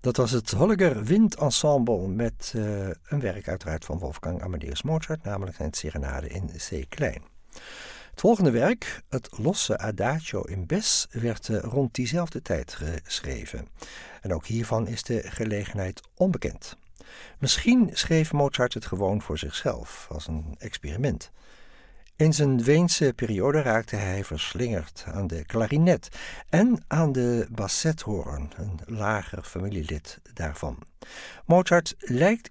Dat was het Holger Wind Ensemble met een werk uiteraard van Wolfgang Amadeus Mozart, namelijk zijn Serenade in C klein. Het volgende werk, het losse Adagio in Bes, werd rond diezelfde tijd geschreven. En ook hiervan is de gelegenheid onbekend. Misschien schreef Mozart het gewoon voor zichzelf, als een experiment. In zijn Weense periode raakte hij verslingerd aan de klarinet en aan de bassethoorn, een lager familielid daarvan. Mozart lijkt